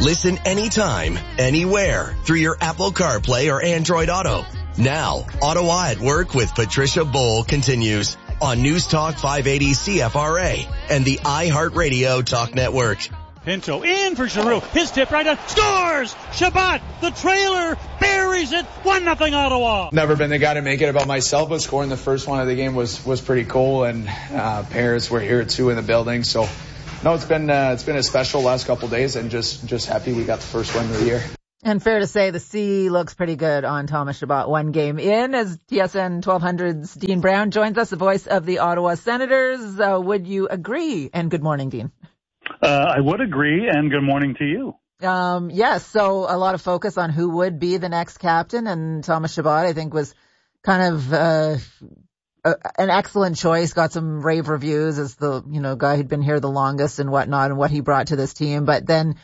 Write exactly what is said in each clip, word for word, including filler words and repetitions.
Listen anytime, anywhere through your Apple CarPlay or Android Auto. Now, Ottawa at Work with Patricia Bowl continues on News Talk five eighty C F R A and the iHeartRadio Talk Network. Pinto in for Giroux. His tip right on. Scores! Shabbat, the trailer, buries it. one nothing Ottawa. Never been the guy to make it about myself, but scoring the first one of the game was, was pretty cool. And uh, parents were here too in the building. So, no, it's been uh, it's been a special last couple of days, and just, just happy we got the first win of the year. And fair to say the C looks pretty good on Thomas Chabot one game in. As T S N twelve hundred's Dean Brown joins us, the voice of the Ottawa Senators. Uh, would you agree? And good morning, Dean. Uh, I would agree, and good morning to you. Um, yes, so a lot of focus on who would be the next captain, and Thomas Chabot, I think, was kind of uh, a, an excellent choice. Got some rave reviews as the you know guy who'd been here the longest and whatnot, and what he brought to this team. But then,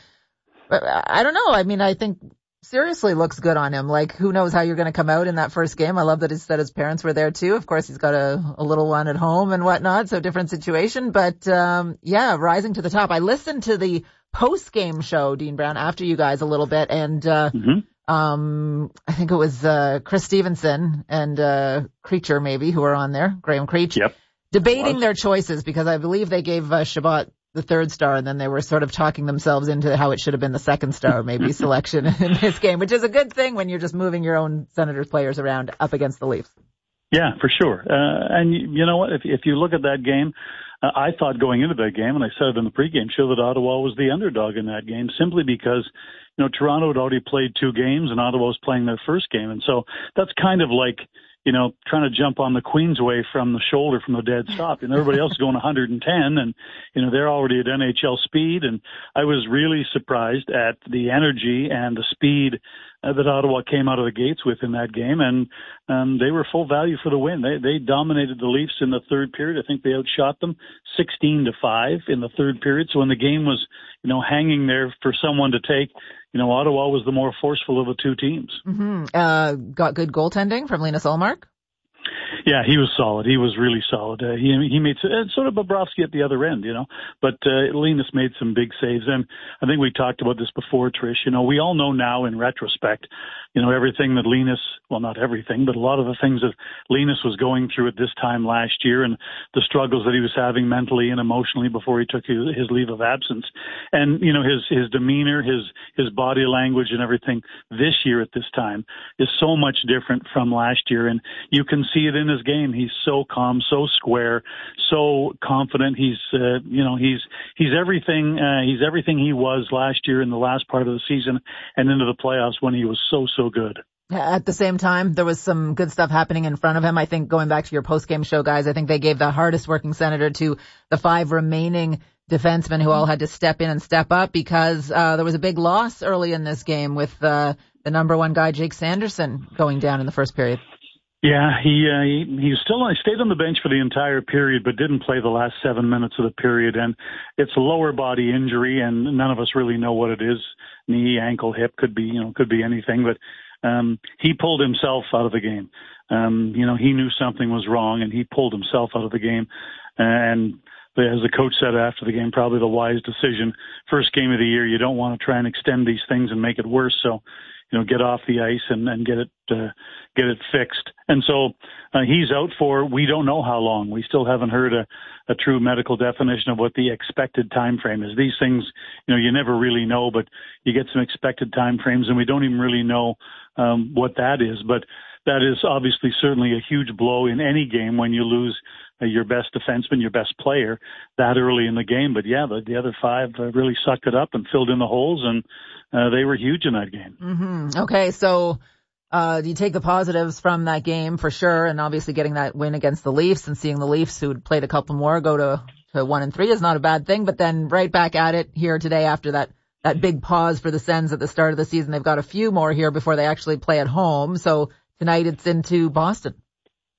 I don't know. I mean, I think seriously looks good on him. Like, who knows how you're going to come out in that first game. I love that he said his parents were there too. Of course, he's got a, a little one at home and whatnot, so different situation. But, um, yeah, rising to the top. I listened to the post-game show, Dean Brown, after you guys a little bit, and, uh, mm-hmm. um, I think it was, uh, Chris Stevenson and, uh, Creature maybe, who were on there, Graham Creech, yep. debating their choices, because I believe they gave, uh, Chabot the third star, and then they were sort of talking themselves into how it should have been the second star, maybe, selection in this game, which is a good thing when you're just moving your own Senators players around up against the Leafs. Yeah, for sure. Uh, and you know what? If, if you look at that game, uh, I thought going into that game, and I said it in the pregame show, that Ottawa was the underdog in that game, simply because, you know, Toronto had already played two games and Ottawa was playing their first game. And so that's kind of like, you know, trying to jump on the Queensway from the shoulder from the dead stop. And everybody else is going one hundred ten, and, you know, they're already at N H L speed. And I was really surprised at the energy and the speed uh, that Ottawa came out of the gates with in that game. And um, they were full value for the win. They they dominated the Leafs in the third period. I think they outshot them sixteen to five in the third period. So when the game was, you know, hanging there for someone to take, you know, Ottawa was the more forceful of the two teams. Mm-hmm. Uh, got good goaltending from Linus Ullmark? Yeah, he was solid. He was really solid. Uh, he he made uh, sort of Bobrovsky at the other end, you know. But uh, Linus made some big saves, and I think we talked about this before, Trish. You know, we all know now in retrospect, you know, everything that Linus, well, not everything, but a lot of the things that Linus was going through at this time last year, and the struggles that he was having mentally and emotionally before he took his, his leave of absence, and you know, his his demeanor, his his body language, and everything this year at this time is so much different from last year, and you can see it in his game. He's so calm, so square, so confident. He's, uh, you know, he's he's everything. Uh, he's everything he was last year in the last part of the season and into the playoffs when he was so so good. At the same time, there was some good stuff happening in front of him. I think going back to your post-game show, guys, I think they gave the hardest working Senator to the five remaining defensemen who all had to step in and step up, because uh, there was a big loss early in this game with uh, the number one guy, Jake Sanderson, going down in the first period. Yeah, he, uh, he he still he stayed on the bench for the entire period, but didn't play the last seven minutes of the period. And it's a lower body injury, and none of us really know what it is. Knee, ankle, hip, could be you know could be anything. But um, he pulled himself out of the game. Um, you know, he knew something was wrong, and he pulled himself out of the game. And as the coach said after the game, probably the wise decision. First game of the year, you don't want to try and extend these things and make it worse. So, you know, get off the ice and, and get it uh, get it fixed. And so uh, he's out for, we don't know how long. We still haven't heard a, a true medical definition of what the expected time frame is. These things, you know, you never really know, but you get some expected time frames, and we don't even really know um, what that is. But that is obviously certainly a huge blow in any game when you lose uh, your best defenseman, your best player that early in the game. But yeah, the, the other five uh, really sucked it up and filled in the holes, and uh, they were huge in that game. Mm-hmm. Okay, so uh, you take the positives from that game for sure, and obviously getting that win against the Leafs and seeing the Leafs, who had played a couple more, go to, to one and three is not a bad thing. But then right back at it here today after that that big pause for the Sens at the start of the season. They've got a few more here before they actually play at home. So tonight it's into Boston.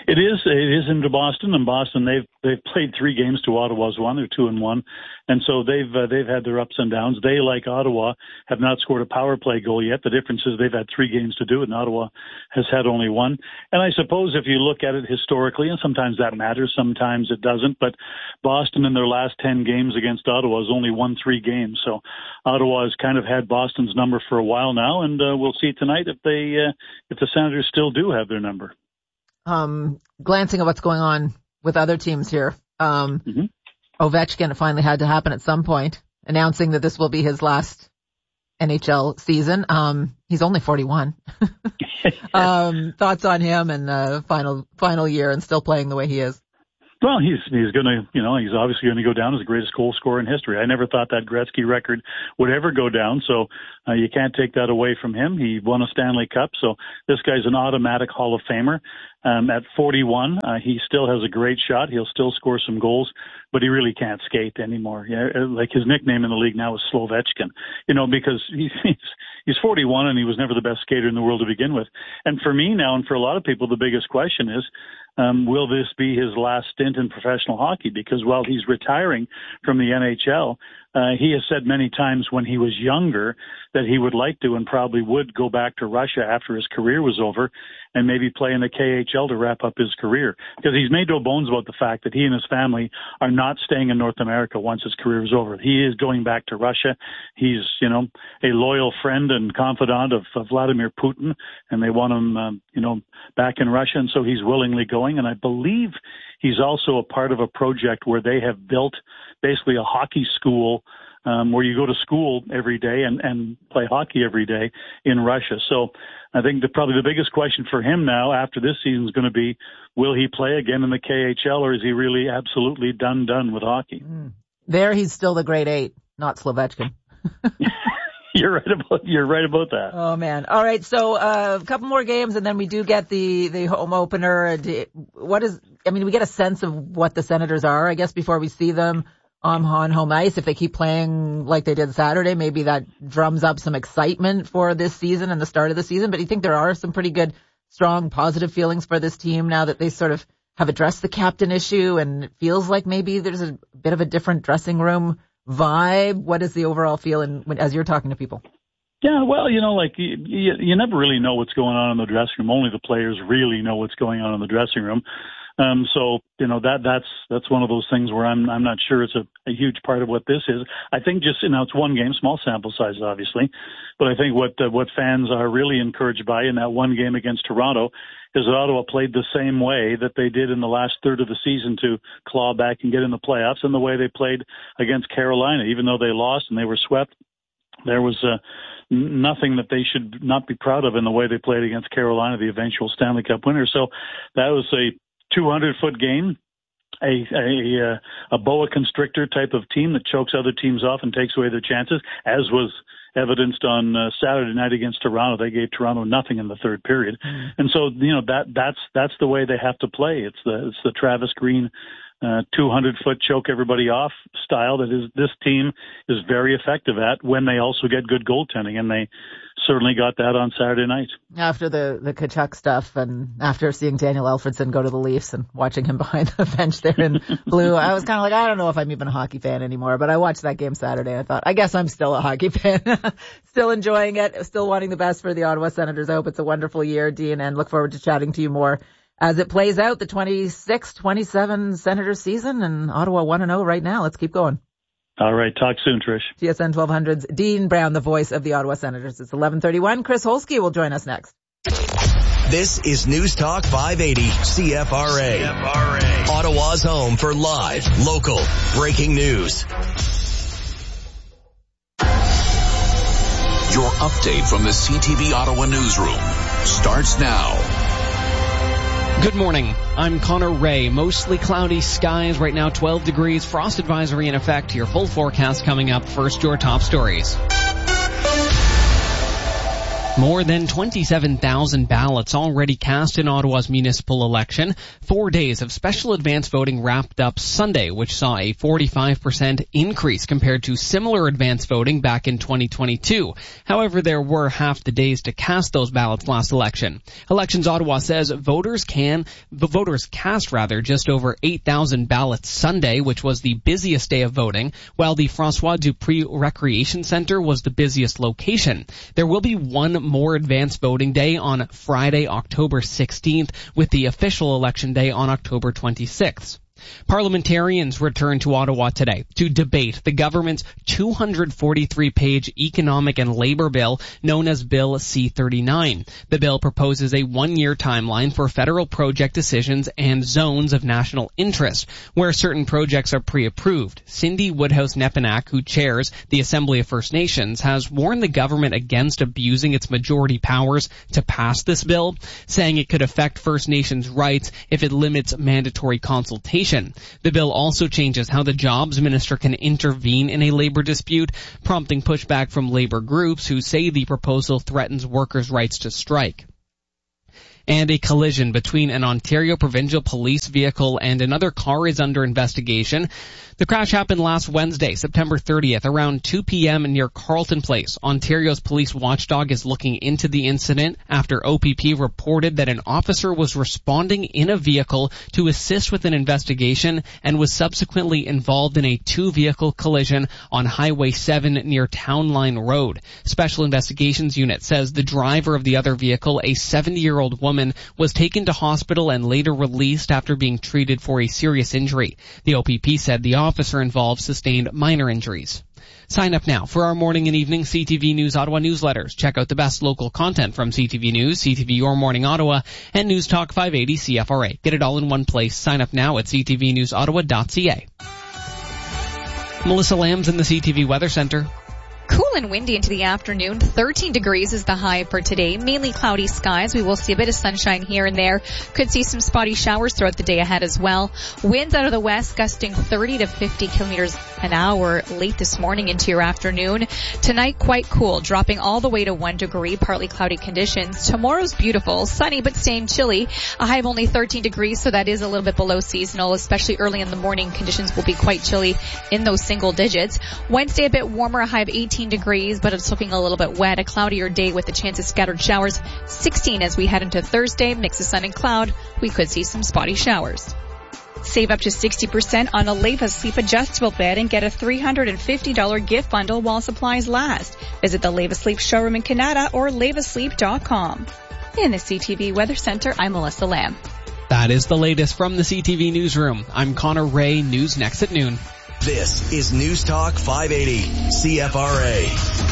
It is. It is into Boston, and Boston they've they've played three games to Ottawa's one. They're two and one, and so they've uh, they've had their ups and downs. They, like Ottawa, have not scored a power play goal yet. The difference is they've had three games to do it, and Ottawa has had only one. And I suppose if you look at it historically, and sometimes that matters, sometimes it doesn't. But Boston in their last ten games against Ottawa has only won three games, so Ottawa has kind of had Boston's number for a while now, and uh, we'll see tonight if they uh, if the Senators still do have their number. Um, glancing at what's going on with other teams here, um, mm-hmm. Ovechkin, it finally had to happen at some point, announcing that this will be his last N H L season. Um, he's only forty-one. um, thoughts on him and uh, final final year and still playing the way he is? Well, he's he's going to, you know, he's obviously going to go down as the greatest goal scorer in history. I never thought that Gretzky record would ever go down, so uh, you can't take that away from him. He won a Stanley Cup, so this guy's an automatic Hall of Famer. Um, at forty-one, uh, he still has a great shot. He'll still score some goals, but he really can't skate anymore. Yeah, like his nickname in the league now is Slovechkin, you know, because he's, he's forty-one and he was never the best skater in the world to begin with. And for me now, and for a lot of people, the biggest question is, Um, will this be his last stint in professional hockey? Because while he's retiring from the N H L, uh, he has said many times when he was younger that he would like to and probably would go back to Russia after his career was over and maybe play in the K H L to wrap up his career. Because he's made no bones about the fact that he and his family are not staying in North America once his career is over. He is going back to Russia. He's, you know, a loyal friend and confidant of, of Vladimir Putin, and they want him, um, you know, back in Russia, and so he's willingly going. And I believe he's also a part of a project where they have built basically a hockey school um, where you go to school every day and, and play hockey every day in Russia. So I think the, probably the biggest question for him now after this season is going to be, will he play again in the K H L, or is he really absolutely done, done with hockey? Mm. There he's still the grade eight, not Slovechkin. You're right about you're right about that. Oh man! All right, so uh, a couple more games, and then we do get the the home opener. What is? I mean, we get a sense of what the Senators are, I guess, before we see them on, on home ice. If they keep playing like they did Saturday, maybe that drums up some excitement for this season and the start of the season. But do you think there are some pretty good, strong, positive feelings for this team now that they sort of have addressed the captain issue, and it feels like maybe there's a bit of a different dressing room vibe? What is the overall feeling when, as you're talking to people? Yeah, well, you know, like you, you, you never really know what's going on in the dressing room. Only the players really know what's going on in the dressing room. Um, so, you know, that, that's, that's one of those things where I'm, I'm not sure it's a, a huge part of what this is. I think just, you know, it's one game, small sample size, obviously, but I think what, uh, what fans are really encouraged by in that one game against Toronto is that Ottawa played the same way that they did in the last third of the season to claw back and get in the playoffs, and the way they played against Carolina. Even though they lost and they were swept, there was uh, nothing that they should not be proud of in the way they played against Carolina, the eventual Stanley Cup winner. So that was a two hundred foot game, a, a, a boa constrictor type of team that chokes other teams off and takes away their chances, as was evidenced on uh, Saturday night against Toronto. They gave Toronto nothing in the third period. Mm. And so, you know, that that's that's the way they have to play. It's the it's the Travis Green uh, two hundred foot choke everybody off style that is this team is very effective at when they also get good goaltending, and they certainly got that on Saturday night. After the, the Tkachuk stuff, and after seeing Daniel Alfredson go to the Leafs and watching him behind the bench there in blue, I was kind of like, I don't know if I'm even a hockey fan anymore, but I watched that game Saturday and I thought, I guess I'm still a hockey fan. Still enjoying it, still wanting the best for the Ottawa Senators. I hope it's a wonderful year, Dean, and look forward to chatting to you more as it plays out, the twenty-six twenty-seven Senators season, and Ottawa one and oh right now. Let's keep going. All right. Talk soon, Trish. T S N twelve hundred's Dean Brown, the voice of the Ottawa Senators. It's eleven thirty-one. Chris Holsky will join us next. This is News Talk five eighty C F R A. C F R A. Ottawa's home for live, local, breaking news. Your update from the C T V Ottawa newsroom starts now. Good morning. I'm Connor Ray. Mostly cloudy skies right now, twelve degrees. Frost advisory in effect. Your full forecast coming up. First, your top stories. More than twenty-seven thousand ballots already cast in Ottawa's municipal election. Four days of special advance voting wrapped up Sunday, which saw a forty-five percent increase compared to similar advance voting back in twenty twenty-two. However, there were half the days to cast those ballots last election. Elections Ottawa says voters can, the voters cast rather, just over eight thousand ballots Sunday, which was the busiest day of voting, while the François Dupree Recreation Centre was the busiest location. There will be one more advance voting day on Friday, October sixteenth, with the official election day on October twenty-sixth. Parliamentarians returned to Ottawa today to debate the government's two hundred forty-three page economic and labor bill known as Bill C thirty-nine. The bill proposes a one-year timeline for federal project decisions and zones of national interest, where certain projects are pre-approved. Cindy Woodhouse-Nepinak, who chairs the Assembly of First Nations, has warned the government against abusing its majority powers to pass this bill, saying it could affect First Nations rights if it limits mandatory consultation. The bill also changes how the Jobs Minister can intervene in a labor dispute, prompting pushback from labor groups who say the proposal threatens workers' rights to strike. And a collision between an Ontario Provincial Police vehicle and another car is under investigation. The crash happened last Wednesday, September thirtieth, around two p.m. near Carleton Place. Ontario's police watchdog is looking into the incident after O P P reported that an officer was responding in a vehicle to assist with an investigation and was subsequently involved in a two-vehicle collision on Highway seven near Town Line Road. Special Investigations Unit says the driver of the other vehicle, a seventy-year-old woman, was taken to hospital and later released after being treated for a serious injury. The O P P said the officer involved sustained minor injuries. Sign up now for our morning and evening C T V News Ottawa newsletters. Check out the best local content from C T V News, C T V Your Morning Ottawa, and News Talk five eighty C F R A. Get it all in one place. Sign up now at c t v news ottawa dot c a. Melissa Lamb's in the C T V Weather Center. Cool and windy into the afternoon. thirteen degrees is the high for today. Mainly cloudy skies. We will see a bit of sunshine here and there. Could see some spotty showers throughout the day ahead as well. Winds out of the west gusting thirty to fifty kilometers an hour late this morning into your afternoon. Tonight quite cool, dropping all the way to one degree, partly cloudy conditions. Tomorrow's beautiful, sunny but staying chilly. A high of only thirteen degrees, so that is a little bit below seasonal, especially early in the morning. Conditions will be quite chilly in those single digits. Wednesday a bit warmer, a high of eighteen degrees, but it's looking a little bit wet. A cloudier day with a chance of scattered showers. sixteen as we head into Thursday. Mix of sun and cloud. We could see some spotty showers. Save up to sixty percent on a Leva Sleep adjustable bed and get a three hundred fifty dollars gift bundle while supplies last. Visit the Leva Sleep showroom in Canada or leva sleep dot com. In the C T V Weather Center, I'm Melissa Lamb. That is the latest from the C T V Newsroom. I'm Connor Ray. News next at noon. This is News Talk five eighty C F R A.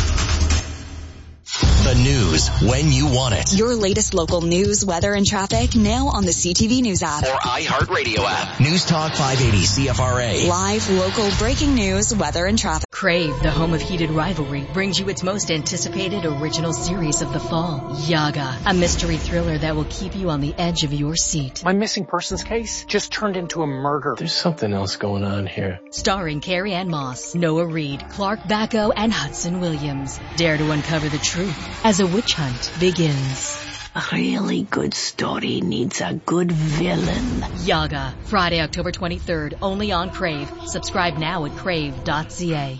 The news when you want it. Your latest local news, weather, and traffic now on the C T V News app. Or iHeartRadio app. News Talk five eighty C F R A. Live, local, breaking news, weather, and traffic. Crave, the home of heated rivalry, brings you its most anticipated original series of the fall, Yaga, a mystery thriller that will keep you on the edge of your seat. My missing persons case just turned into a murder. There's something else going on here. Starring Carrie Ann Moss, Noah Reid, Clark Bacco, and Hudson Williams. Dare to uncover the truth as a witch hunt begins. A really good story needs a good villain. Yaga, Friday, October twenty-third, only on Crave. Subscribe now at crave dot c a.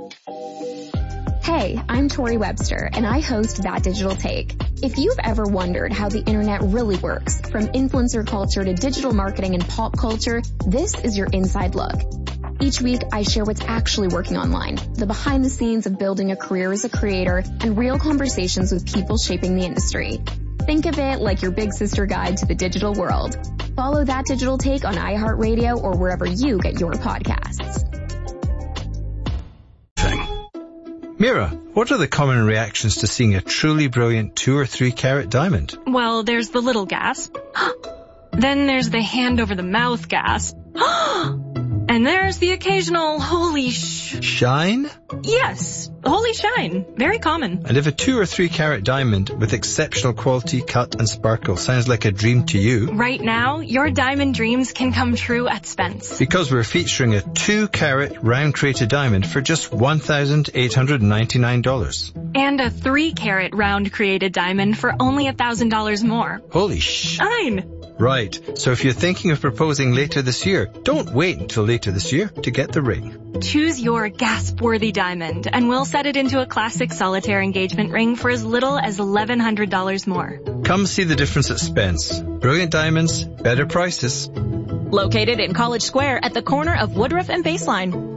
Hey, I'm Tori Webster, and I host That Digital Take. If you've ever wondered how the internet really works, from influencer culture to digital marketing and pop culture, this is your inside look. Each week, I share what's actually working online, the behind the scenes of building a career as a creator, and real conversations with people shaping the industry. Think of it like your big sister guide to the digital world. Follow That Digital Take on iHeartRadio or wherever you get your podcasts. Mira, what are the common reactions to seeing a truly brilliant two or three carat diamond? Well, there's the little gasp. Then there's the hand over the mouth gasp. And there's the occasional holy sh... Shine? Yes, holy shine. Very common. And if a two or three carat diamond with exceptional quality, cut and sparkle sounds like a dream to you, right now, your diamond dreams can come true at Spence. Because we're featuring a two carat round created diamond for just one thousand eight hundred ninety-nine dollars. And a three carat round created diamond for only one thousand dollars more. Holy shine. Right, so if you're thinking of proposing later this year, don't wait until later this year to get the ring. Choose your gasp-worthy diamond, and we'll set it into a classic solitaire engagement ring for as little as eleven hundred dollars more. Come see the difference at Spence. Brilliant diamonds, better prices. Located in College Square at the corner of Woodruff and Baseline.